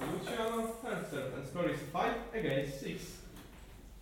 Luciano herself and score is 5 against 6.